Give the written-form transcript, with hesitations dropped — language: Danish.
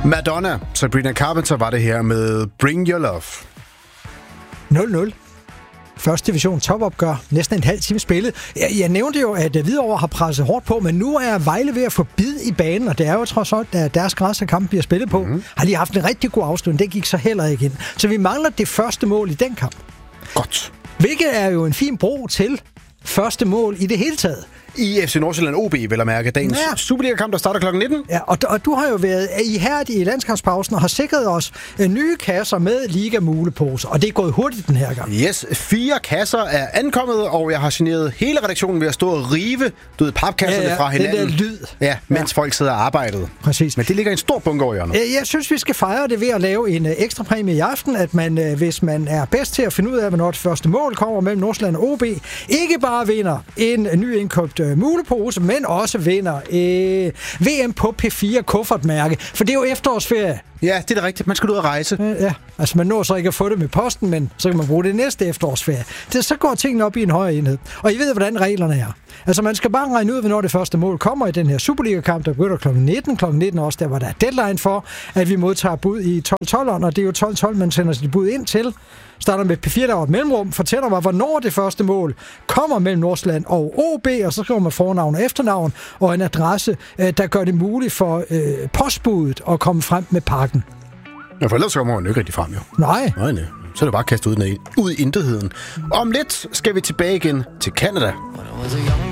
Madonna, Sabrina Carpenter var det her med Bring Your Love. 0-0. Første division topopgør. Næsten en halv time spillet. Jeg nævnte jo, at Hvidovre har presset hårdt på, men nu er Vejle ved at få bid i banen, og det er jo trods alt, at deres græs af kampen bliver spillet på. Har de haft en rigtig god afslutning. Det gik så heller ikke ind. Så vi mangler det første mål i den kamp. Godt. Hvilket er jo en fin bro til første mål i det hele taget. I FC Nordsjælland OB, vil jeg mærke, dagens Superliga-kamp, der starter kl. 19. Ja, og du har jo været ihærdig i landskampspausen og har sikret os nye kasser med liga-muleposer, og det er gået hurtigt den her gang. Yes, 4 kasser er ankommet, og jeg har generet hele redaktionen ved at stå og rive papkasserne fra hinanden. Den der lyd. Ja, mens folk sidder og arbejder. Præcis. Men det ligger en stor bunke over hjørnet. Jeg synes, vi skal fejre det ved at lave en ekstra præmie i aften, at man, hvis man er bedst til at finde ud af, hvornår det første mål kommer mellem Nordsjælland og OB, ikke bare vinder en ny indkøbt mulepose, men også vinder VM på P4 kuffertmærke, for det er jo efterårsferie. Ja, det er da rigtigt. Man skal ud og rejse. Ja, altså man når så ikke at få det med posten, men så kan man bruge det næste efterårsferie. Så går tingene op i en højere enhed. Og I ved, hvordan reglerne er. Altså man skal bare regne ud, hvornår det første mål kommer i den her Superliga-kamp, der begynder kl. 19. Kl. 19 også, der var der deadline for, at vi modtager bud i 12-12'eren, og det er jo 12-12, man sender sit bud ind til. Starter med P4, der var et mellemrum, fortæller mig, hvornår det første mål kommer mellem Nordsjælland og OB, og så skriver man fornavn og efternavn, og en adresse, der gør det muligt for postbuddet at komme frem med pakken. Ja, for ellers kommer man jo ikke rigtig frem, jo. Nej. Så er det bare kastet ud i intetheden. Om lidt skal vi tilbage igen til Canada.